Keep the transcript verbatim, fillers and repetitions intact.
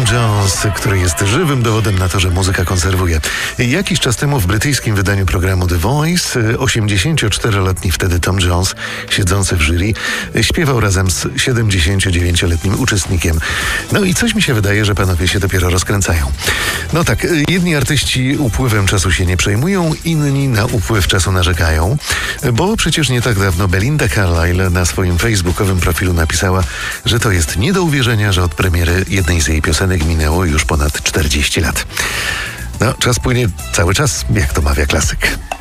Jones, który jest żywym dowodem na to, że muzyka konserwuje. Jakiś czas temu w brytyjskim wydaniu programu The Voice osiemdziesięcioczteroletni wtedy Tom Jones, siedzący w jury, śpiewał razem z siedemdziesięciodziewięcioletnim uczestnikiem. No i coś mi się wydaje, że panowie się dopiero rozkręcają. No tak, jedni artyści upływem czasu się nie przejmują, inni na upływ czasu narzekają, bo przecież nie tak dawno Belinda Carlisle na swoim facebookowym profilu napisała, że to jest nie do uwierzenia, że od premiery jednej z jej piosenek minęło już ponad czterdzieści lat. No, czas płynie cały czas, jak to mawia klasyk.